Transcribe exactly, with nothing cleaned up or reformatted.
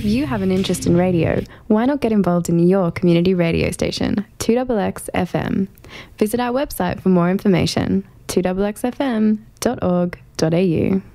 If you have an interest in radio, why not get involved in your community radio station, two X X F M? Visit our website for more information, two x x f m dot org dot a u.